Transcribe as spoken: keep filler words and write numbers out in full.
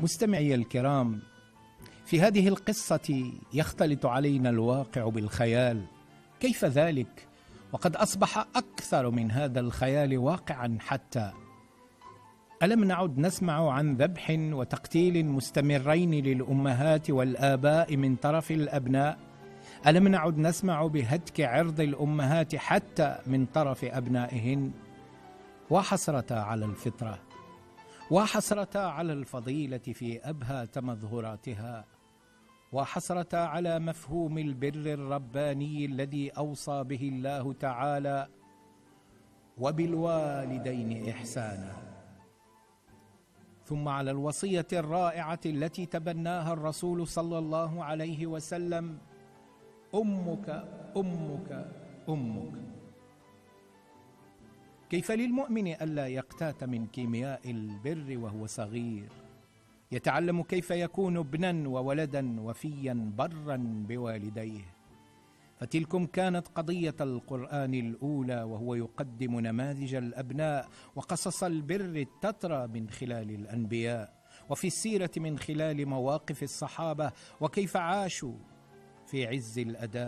مستمعي الكرام، في هذه القصة يختلط علينا الواقع بالخيال. كيف ذلك وقد أصبح أكثر من هذا الخيال واقعا حتى؟ ألم نعد نسمع عن ذبح وتقتيل مستمرين للأمهات والآباء من طرف الأبناء؟ ألم نعد نسمع بهتك عرض الأمهات حتى من طرف أبنائهن؟ وحسرة على الفطرة، وحسرة على الفضيلة في أبهى تمظهراتها، وحسرة على مفهوم البر الرباني الذي أوصى به الله تعالى: وبالوالدين إحسانا. ثم على الوصية الرائعة التي تبناها الرسول صلى الله عليه وسلم: أمك أمك أمك. كيف للمؤمن ألا يقتات من كيمياء البر وهو صغير، يتعلم كيف يكون ابنا وولدا وفيا برا بوالديه؟ فتلكم كانت قضية القرآن الأولى، وهو يقدم نماذج الأبناء وقصص البر التترى من خلال الأنبياء، وفي السيرة من خلال مواقف الصحابة وكيف عاشوا في عز الأداء